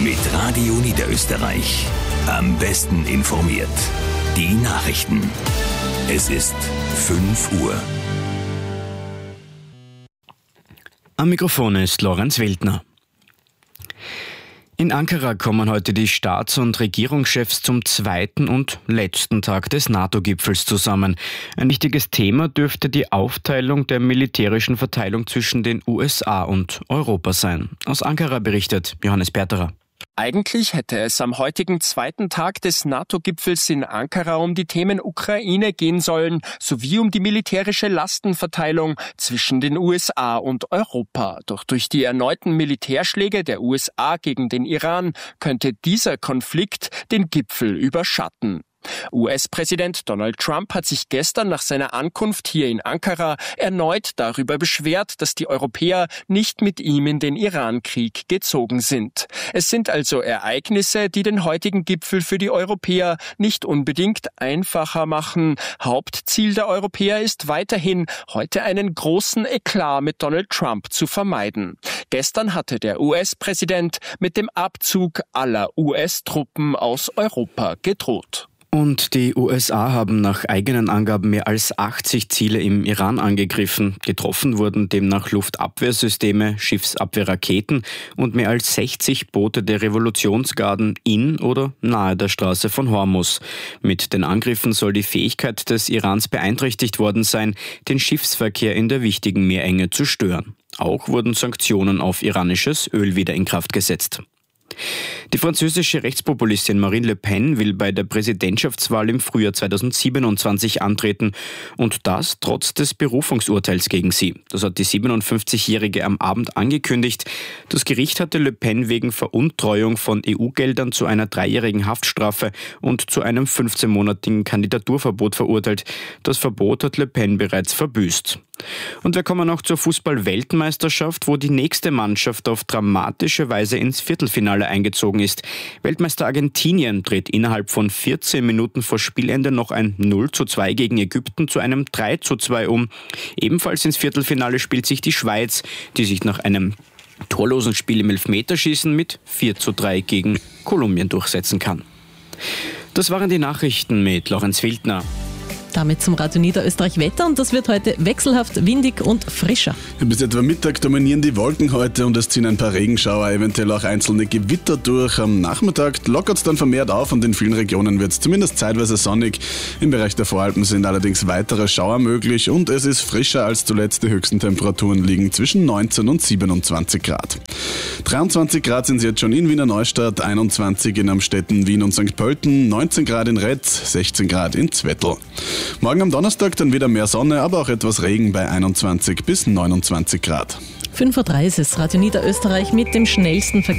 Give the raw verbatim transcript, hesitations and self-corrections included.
Mit Radio Niederösterreich. Am besten informiert. Die Nachrichten. Es ist fünf Uhr. Am Mikrofon ist Lorenz Wildner. In Ankara kommen heute die Staats- und Regierungschefs zum zweiten und letzten Tag des NATO-Gipfels zusammen. Ein wichtiges Thema dürfte die Aufteilung der militärischen Verteilung zwischen den U S A und Europa sein. Aus Ankara berichtet Johannes Perterer. Eigentlich hätte es am heutigen zweiten Tag des NATO-Gipfels in Ankara um die Themen Ukraine gehen sollen, sowie um die militärische Lastenverteilung zwischen den U S A und Europa. Doch durch die erneuten Militärschläge der U S A gegen den Iran könnte dieser Konflikt den Gipfel überschatten. U S-Präsident Donald Trump hat sich gestern nach seiner Ankunft hier in Ankara erneut darüber beschwert, dass die Europäer nicht mit ihm in den Iran-Krieg gezogen sind. Es sind also Ereignisse, die den heutigen Gipfel für die Europäer nicht unbedingt einfacher machen. Hauptziel der Europäer ist weiterhin, heute einen großen Eklat mit Donald Trump zu vermeiden. Gestern hatte der U S-Präsident mit dem Abzug aller U S-Truppen aus Europa gedroht. Und die U S A haben nach eigenen Angaben mehr als achtzig Ziele im Iran angegriffen. Getroffen wurden demnach Luftabwehrsysteme, Schiffsabwehrraketen und mehr als sechzig Boote der Revolutionsgarden in oder nahe der Straße von Hormuz. Mit den Angriffen soll die Fähigkeit des Irans beeinträchtigt worden sein, den Schiffsverkehr in der wichtigen Meerenge zu stören. Auch wurden Sanktionen auf iranisches Öl wieder in Kraft gesetzt. Die französische Rechtspopulistin Marine Le Pen will bei der Präsidentschaftswahl im Frühjahr zweitausendsiebenundzwanzig antreten und das trotz des Berufungsurteils gegen sie. Das hat die siebenundfünfzigjährige am Abend angekündigt. Das Gericht hatte Le Pen wegen Veruntreuung von E U-Geldern zu einer dreijährigen Haftstrafe und zu einem fünfzehnmonatigen Kandidaturverbot verurteilt. Das Verbot hat Le Pen bereits verbüßt. Und wir kommen noch zur Fußball-Weltmeisterschaft, wo die nächste Mannschaft auf dramatische Weise ins Viertelfinale eingezogen ist. Weltmeister Argentinien dreht innerhalb von vierzehn Minuten vor Spielende noch ein null zu zwei gegen Ägypten zu einem drei zu zwei um. Ebenfalls ins Viertelfinale spielt sich die Schweiz, die sich nach einem torlosen Spiel im Elfmeterschießen mit vier zu drei gegen Kolumbien durchsetzen kann. Das waren die Nachrichten mit Lorenz Wildner. Damit zum Radio Niederösterreich Wetter und das wird heute wechselhaft windig und frischer. Bis etwa Mittag dominieren die Wolken heute und es ziehen ein paar Regenschauer, eventuell auch einzelne Gewitter durch. Am Nachmittag lockert es dann vermehrt auf und in vielen Regionen wird es zumindest zeitweise sonnig. Im Bereich der Voralpen sind allerdings weitere Schauer möglich und es ist frischer als zuletzt. Die höchsten Temperaturen liegen zwischen neunzehn und siebenundzwanzig Grad. dreiundzwanzig Grad sind es jetzt schon in Wiener Neustadt, einundzwanzig in Amstetten, Wien und Sankt Pölten, neunzehn Grad in Retz, sechzehn Grad in Zwettl. Morgen am Donnerstag dann wieder mehr Sonne, aber auch etwas Regen bei einundzwanzig bis neunundzwanzig Grad. fünf Uhr dreißig ist Radio Niederösterreich mit dem schnellsten Verkehr.